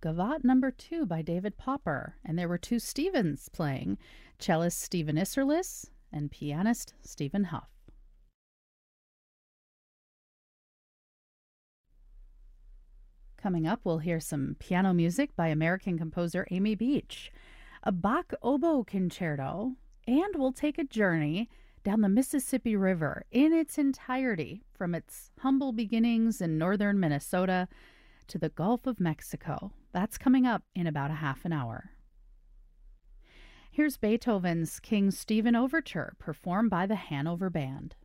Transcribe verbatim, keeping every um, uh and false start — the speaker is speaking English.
Gavotte Number Two by David Popper, and there were two Stevens playing, cellist Stephen Isserlis and pianist Stephen Huff. Coming up, we'll hear some piano music by American composer Amy Beach, a Bach oboe concerto, and we'll take a journey down the Mississippi River in its entirety, from its humble beginnings in northern Minnesota to the Gulf of Mexico. That's coming up in about a half an hour. Here's Beethoven's King Stephen Overture, performed by the Hanover Band.